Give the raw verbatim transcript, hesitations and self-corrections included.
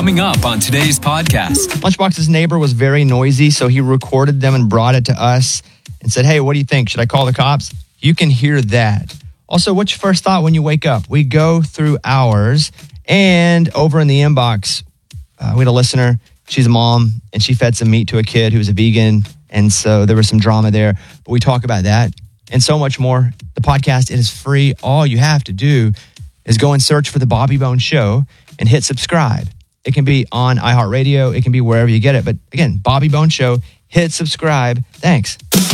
coming up on today's podcast. Lunchbox's neighbor was very noisy, so he recorded them and brought it to us and said, hey, what do you think? Should I call the cops? You can hear that. Also, what's your first thought when you wake up? We go through ours, and over in the inbox, uh, we had a listener. She's a mom, and she fed some meat to a kid who was a vegan, and so there was some drama there. But we talk about that and so much more. The podcast, it is free. All you have to do is go and search for The Bobby Bones Show and hit subscribe. It can be on iHeartRadio. It can be wherever you get it. But again, Bobby Bones Show, hit subscribe. Thanks.